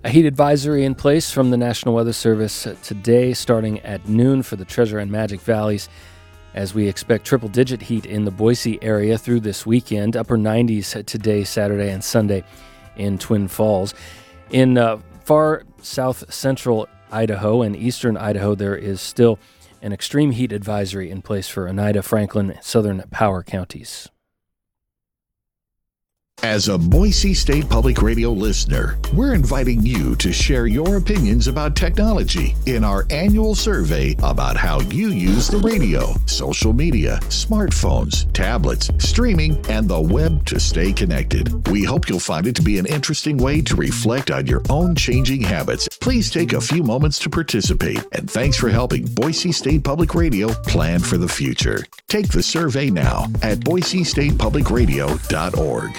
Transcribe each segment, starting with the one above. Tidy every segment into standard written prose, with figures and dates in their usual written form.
heat advisory in place from the National Weather Service today, starting at noon for the Treasure and Magic Valleys, as we expect triple-digit heat in the Boise area through this weekend. Upper 90s today, Saturday, and Sunday in Twin Falls. In far south-central Idaho and eastern Idaho, there is still an extreme heat advisory in place for Oneida, Franklin, southern Power counties. As a Boise State Public Radio listener, we're inviting you to share your opinions about technology in our annual survey about how you use the radio, social media, smartphones, tablets, streaming, and the web to stay connected. We hope you'll find it to be an interesting way to reflect on your own changing habits. Please take a few moments to participate, and thanks for helping Boise State Public Radio plan for the future. Take the survey now at boisestatepublicradio.org.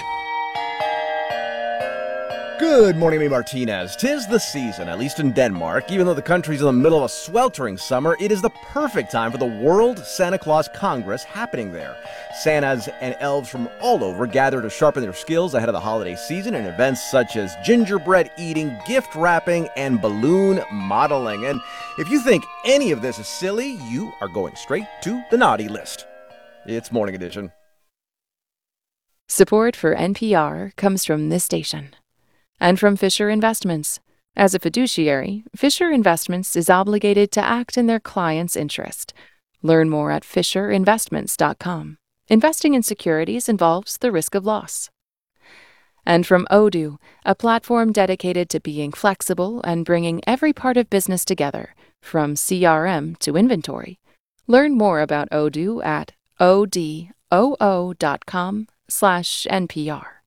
Good morning, me Martinez. 'Tis the season, at least in Denmark. Even though the country's in the middle of a sweltering summer, it is the perfect time for the World Santa Claus Congress happening there. Santas and elves from all over gather to sharpen their skills ahead of the holiday season in events such as gingerbread eating, gift wrapping, and balloon modeling. And if you think any of this is silly, you are going straight to the naughty list. It's Morning Edition. Support for NPR comes from this station and from Fisher Investments. As a fiduciary, Fisher Investments is obligated to act in their client's interest. Learn more at fisherinvestments.com. Investing in securities involves the risk of loss. And from Odoo, a platform dedicated to being flexible and bringing every part of business together, from CRM to inventory. Learn more about Odoo at odoo.com/NPR.